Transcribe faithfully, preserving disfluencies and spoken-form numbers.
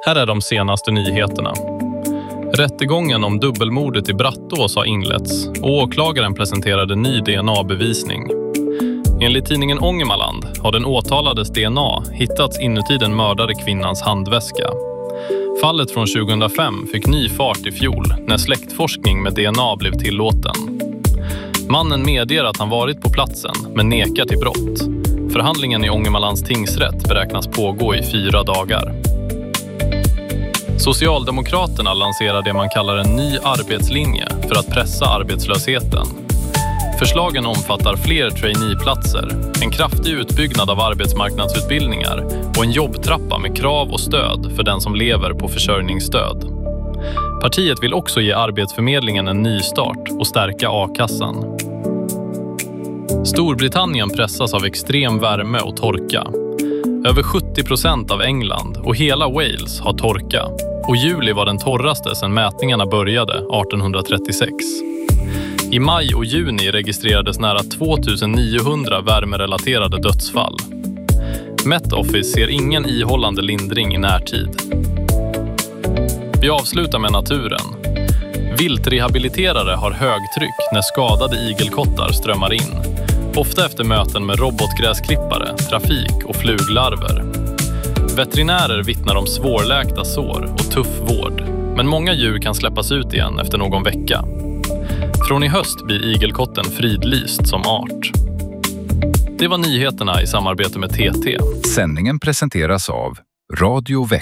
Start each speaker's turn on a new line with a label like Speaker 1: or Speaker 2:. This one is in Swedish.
Speaker 1: Här är de senaste nyheterna. Rättegången om dubbelmordet i Brattås har inletts och åklagaren presenterade ny D N A-bevisning. Enligt tidningen Ångermanland har den åtalades D N A hittats inuti den mördade kvinnans handväska. Fallet från tjugohundrafem fick ny fart i fjol när släktforskning med D N A blev tillåten. Mannen medger att han varit på platsen men nekar till brott. Förhandlingen i Ångermanlands tingsrätt beräknas pågå i fyra dagar. Socialdemokraterna lanserar det man kallar en ny arbetslinje för att pressa arbetslösheten. Förslagen omfattar fler traineeplatser, en kraftig utbyggnad av arbetsmarknadsutbildningar och en jobbtrappa med krav och stöd för den som lever på försörjningsstöd. Partiet vill också ge Arbetsförmedlingen en ny start och stärka a-kassan. Storbritannien pressas av extrem värme och torka. Över sjuttio procent av England och hela Wales har torka och juli var den torraste sedan mätningarna började artonhundratrettiosex. I maj och juni registrerades nära tvåtusenniohundra värmerelaterade dödsfall. Met Office ser ingen ihållande lindring i närtid. Vi avslutar med naturen. Viltrehabiliterare har högtryck när skadade igelkottar strömmar in. Ofta efter möten med robotgräsklippare, trafik och fluglarver. Veterinärer vittnar om svårläkta sår och tuff vård. Men många djur kan släppas ut igen efter någon vecka. Från i höst blir igelkotten fridlyst som art. Det var nyheterna i samarbete med T T.
Speaker 2: Sändningen presenteras av Radio Växjö.